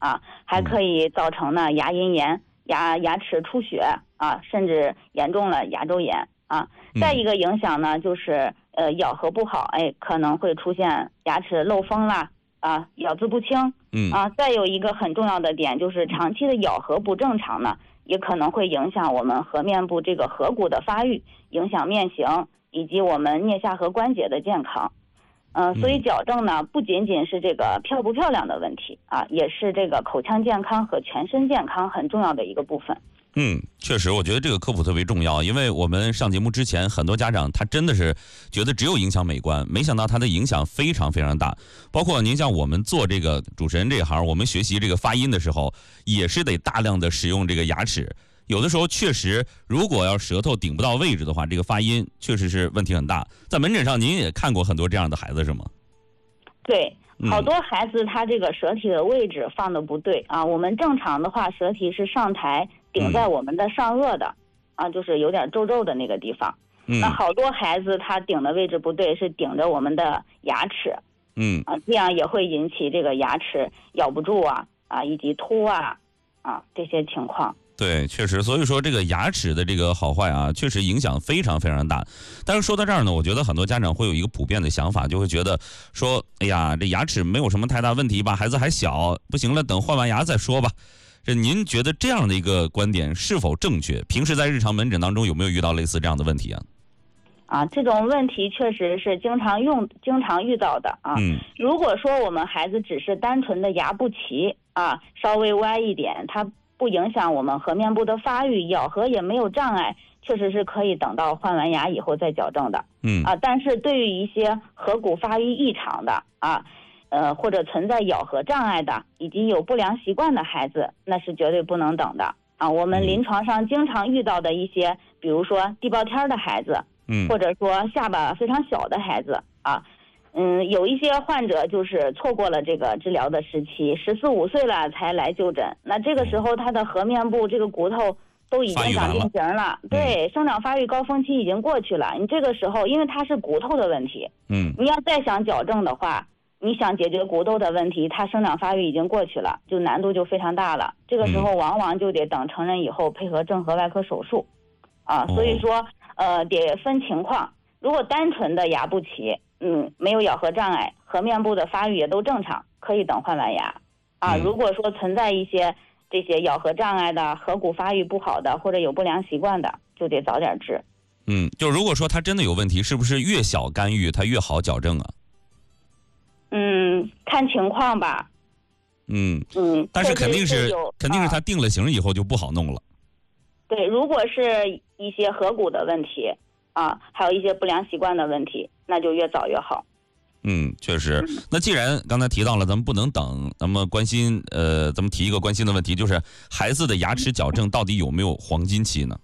啊，还可以造成呢牙龈炎、牙齿出血啊，甚至严重了牙周炎啊。再一个影响呢，就是咬合不好，可能会出现牙齿漏风啦啊，咬字不清。再有一个很重要的点就是长期的咬合不正常呢，也可能会影响我们颌面部这个颌骨的发育，影响面型以及我们颞下颌关节的健康。所以矫正呢，不仅仅是这个漂不漂亮的问题啊，也是这个口腔健康和全身健康很重要的一个部分。 确实，我觉得这个科普特别重要，因为我们上节目之前，很多家长他真的是觉得只有影响美观，没想到它的影响非常非常大。包括您像我们做这个主持人这行，我们学习这个发音的时候，也是得大量的使用这个牙齿。有的时候确实，如果要舌头顶不到位置的话，这个发音确实是问题很大。在门诊上，您也看过很多这样的孩子是吗？ 对，好多孩子他这个舌体的位置放的不对啊。我们正常的话，舌体是上抬顶在我们的上颚的啊，就是有点皱皱的那个地方。那好多孩子他顶的位置不对，是顶着我们的牙齿。这样也会引起这个牙齿咬不住啊以及凸这些情况。 对，确实，所以说这个牙齿的这个好坏啊，确实影响非常非常大。但是说到这儿呢，我觉得很多家长会有一个普遍的想法，就会觉得说，哎呀，这牙齿没有什么太大问题吧，孩子还小，不行了，等换完牙再说吧。这您觉得这样的一个观点是否正确？平时在日常门诊当中有没有遇到类似这样的问题啊？ 这种问题确实是经常遇到的啊。如果说我们孩子只是单纯的牙不齐啊，稍微歪一点，它不影响我们颌面部的发育，咬合也没有障碍，确实是可以等到换完牙以后再矫正的。但是对于一些颌骨发育异常的或者存在咬合障碍的，以及有不良习惯的孩子，那是绝对不能等的啊。我们临床上经常遇到的一些，比如说地包天的孩子，或者说下巴非常小的孩子啊。有一些患者就是错过了这个治疗的时期，14、15岁了才来就诊。那这个时候他的颌面部这个骨头都已经长定型了，对，生长发育高峰期已经过去了。你这个时候，因为它是骨头的问题，你要再想矫正的话，你想解决骨头的问题，它生长发育已经过去了，就难度就非常大了。这个时候往往就得等成人以后配合正颌外科手术所以说得分情况。如果单纯的牙不齐，没有咬合障碍，颌面部的发育也都正常，可以等换完牙如果说存在一些这些咬合障碍的、颌骨发育不好的，或者有不良习惯的，就得早点治。 就如果说他真的有问题，是不是越小干预他越好矫正啊？ 看情况吧。 但是肯定是他定了型以后就不好弄了。 对，如果是一些颌骨的问题还有一些不良习惯的问题，那就越早越好。 确实。那既然刚才提到了，咱们不能等，咱们提一个关心的问题，就是孩子的牙齿矫正到底有没有黄金期呢？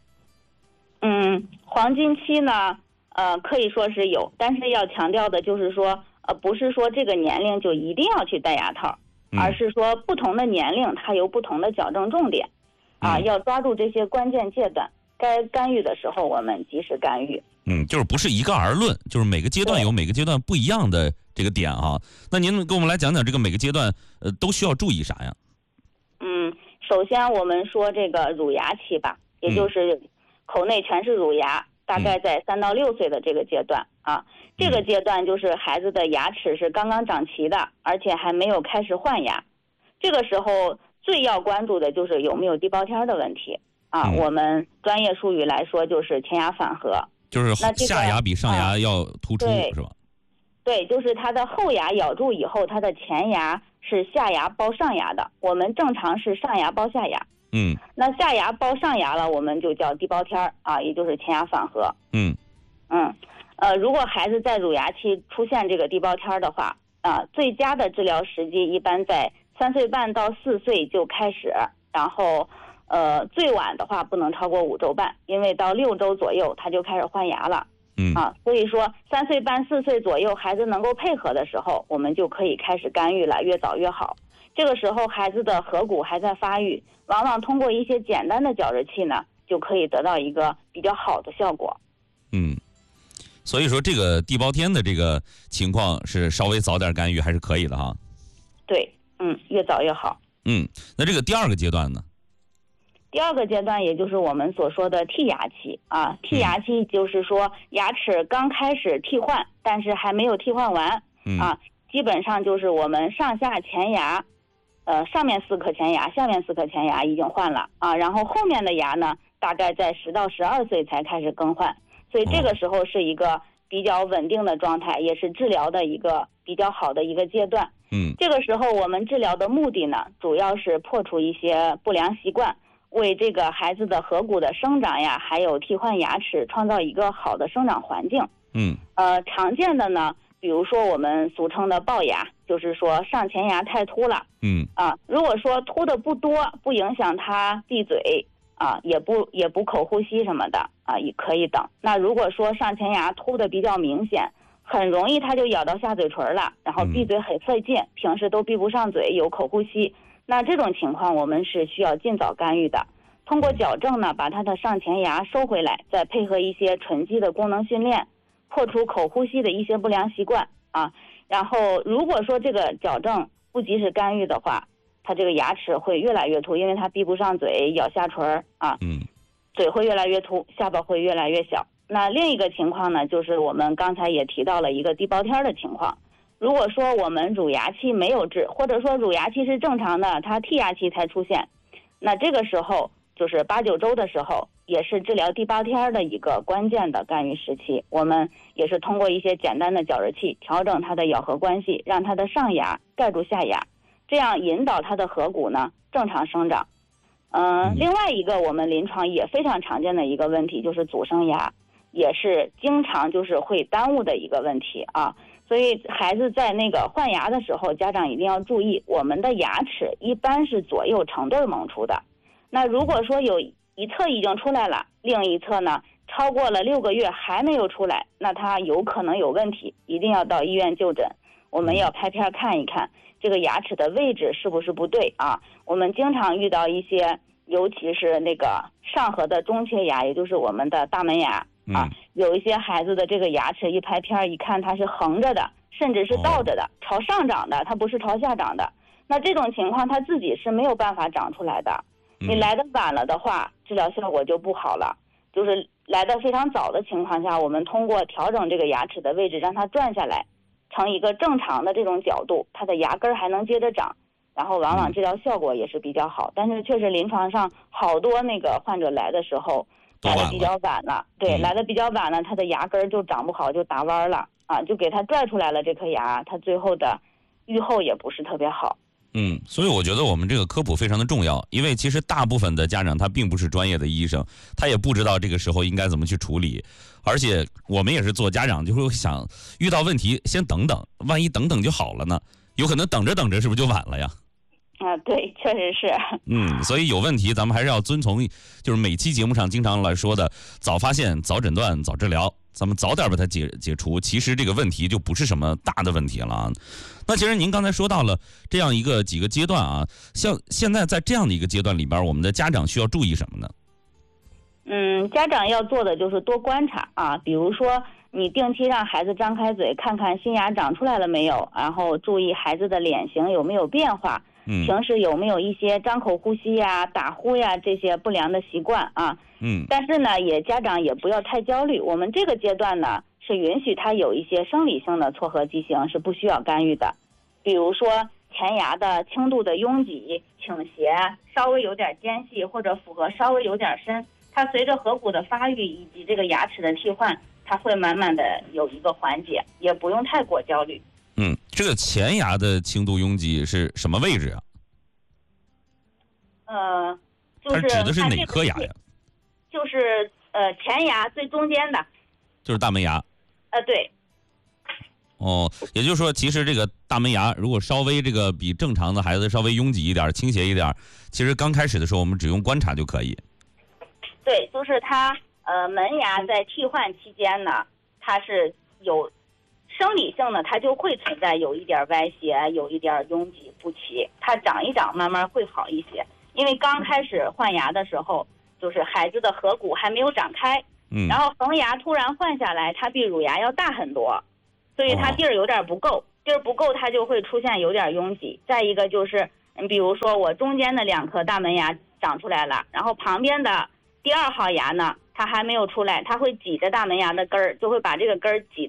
黄金期呢，可以说是有，但是要强调的就是说，不是说这个年龄就一定要去戴牙套，而是说不同的年龄它有不同的矫正重点要抓住这些关键阶段。该干预的时候，我们及时干预。 就是不是一概而论，就是每个阶段有每个阶段不一样的这个点那您跟我们来讲讲这个每个阶段都需要注意啥呀？ 首先我们说这个乳牙期吧，也就是口内全是乳牙，大概在3到6岁的这个阶段这个阶段就是孩子的牙齿是刚刚长齐的，而且还没有开始换牙。这个时候最要关注的就是有没有地包天的问题我们专业术语来说就是前牙反颌， 就是下牙比上牙要突出是吧？ 对，就是它的后牙咬住以后，它的前牙是下牙包上牙的，我们正常是上牙包下牙。那下牙包上牙了，我们就叫地包天也就是前牙反颌。如果孩子在乳牙期出现这个地包天的话最佳的治疗时机一般在3岁半到4岁就开始，然后最晚的话不能超过5周半，因为到6周左右他就开始换牙了。所以说3岁半4岁左右孩子能够配合的时候，我们就可以开始干预了，越早越好。这个时候孩子的颌骨还在发育，往往通过一些简单的矫治器呢，就可以得到一个比较好的效果。 所以说这个地包天的这个情况是稍微早点干预还是可以的哈。 对，越早越好。 那这个第二个阶段呢？ 第二个阶段也就是我们所说的剔牙期啊，剔牙期就是说牙齿刚开始替换，但是还没有替换完啊，基本上就是我们上下前牙，上面4颗前牙，下面4颗前牙已经换了啊，然后后面的牙呢，大概在10到12岁才开始更换，所以这个时候是一个比较稳定的状态，也是治疗的一个比较好的一个阶段。这个时候我们治疗的目的呢，主要是破除一些不良习惯。为这个孩子的颌骨的生长呀，还有替换牙齿创造一个好的生长环境。常见的呢，比如说我们俗称的龅牙，就是说上前牙太凸了。如果说凸的不多，不影响他闭嘴啊，也不口呼吸什么的啊，也可以等。那如果说上前牙凸的比较明显，很容易他就咬到下嘴唇了，然后闭嘴很费劲，平时都闭不上嘴，有口呼吸。那这种情况我们是需要尽早干预的，通过矫正呢，把他的上前牙收回来，再配合一些唇肌的功能训练，破除口呼吸的一些不良习惯啊。然后如果说这个矫正不及时干预的话，他这个牙齿会越来越凸，因为他闭不上嘴，咬下唇啊，嘴会越来越凸，下巴会越来越小。那另一个情况呢，就是我们刚才也提到了一个地包天的情况。如果说我们乳牙期没有治，或者说乳牙期是正常的，它剔牙期才出现，那这个时候就是8、9周的时候，也是治疗地包天的一个关键的干预时期。我们也是通过一些简单的矫治器调整它的咬合关系，让它的上牙盖住下牙，这样引导它的颌骨呢正常生长。另外一个我们临床也非常常见的一个问题就是阻生牙，也是经常就是会耽误的一个问题啊。所以孩子在那个换牙的时候，家长一定要注意，我们的牙齿一般是左右成对蒙出的。那如果说有一侧已经出来了，另一侧呢超过了6个月还没有出来，那它有可能有问题，一定要到医院就诊。我们要拍片看一看这个牙齿的位置是不是不对啊。我们经常遇到一些，尤其是那个上颌的中切牙，也就是我们的大门牙啊，有一些孩子的这个牙齿一拍片一看它是横着的，甚至是倒着的，朝上长的，它不是朝下长的。那这种情况它自己是没有办法长出来的。你来的晚了的话，治疗效果就不好了。就是来的非常早的情况下，我们通过调整这个牙齿的位置，让它转下来成一个正常的这种角度，它的牙根还能接着长，然后往往治疗效果也是比较好。但是确实临床上好多那个患者来的时候来的比较晚了，对，来的比较晚了，他的牙根就长不好，就打弯了啊，就给他拽出来了这颗牙，他最后的愈后也不是特别好。 所以我觉得我们这个科普非常的重要，因为其实大部分的家长他并不是专业的医生，他也不知道这个时候应该怎么去处理，而且我们也是做家长就会想，遇到问题先等等，万一等等就好了呢？有可能等着等着是不是就晚了呀？ 对，确实是。 所以有问题咱们还是要遵从，就是每期节目上经常来说的早发现、早诊断、早治疗，咱们早点把它解除，其实这个问题就不是什么大的问题了啊。那其实您刚才说到了这样几个阶段啊，像现在在这样的一个阶段里边，我们的家长需要注意什么呢？ 家长要做的就是多观察啊，比如说你定期让孩子张开嘴看看新牙长出来了没有，然后注意孩子的脸型有没有变化，平时有没有一些张口呼吸呀、打呼呀这些不良的习惯啊。但是呢，家长也不要太焦虑，我们这个阶段呢是允许他有一些生理性的错颌畸形，是不需要干预的。比如说前牙的轻度的拥挤、倾斜，稍微有点间隙或者负颌稍微有点深，它随着颌骨的发育以及这个牙齿的替换，它会慢慢的有一个缓解，也不用太过焦虑。 这个前牙的轻度拥挤是什么位置啊？ 就是它指的是哪颗牙呀？ 就是前牙最中间的， 就是大门牙。 对。 也就是说，其实这个大门牙如果稍微这个比正常的孩子稍微拥挤一点、倾斜一点，其实刚开始的时候我们只用观察就可以。 对，就是它门牙在替换期间呢，它是有生理性的，它就会存在有一点歪斜，有一点拥挤不齐，它长一长慢慢会好一些。因为刚开始换牙的时候，就是孩子的颌骨还没有长开，然后恒牙突然换下来，它比乳牙要大很多，所以它地儿有点不够，它就会出现有点拥挤。再一个就是比如说我中间的2颗大门牙长出来了，然后旁边的第2号牙呢，它还没有出来，它会挤着大门牙的根儿，就会把这个根儿挤